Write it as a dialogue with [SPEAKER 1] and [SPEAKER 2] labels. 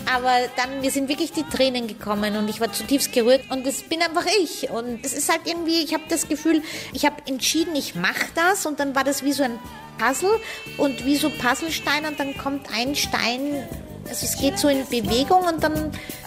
[SPEAKER 1] Aber dann, mir sind wirklich die Tränen gekommen und ich war zutiefst gerührt und das bin einfach ich. Und es ist halt irgendwie, ich habe das Gefühl, ich habe entschieden, ich mache das und dann war das wie so ein Puzzle und wie so Puzzlesteine und dann kommt ein Stein, also es geht so in Bewegung und dann